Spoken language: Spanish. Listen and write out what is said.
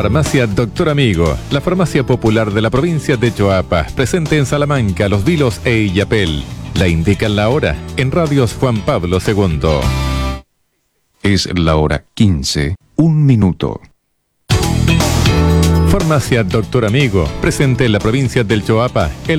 Farmacia Doctor Amigo, la farmacia popular de la provincia de Choapa, presente en Salamanca, Los Vilos e Illapel. La indican la hora en Radios Juan Pablo II. Es la hora 15, 1 minuto. Farmacia Doctor Amigo, presente en la provincia del Choapa,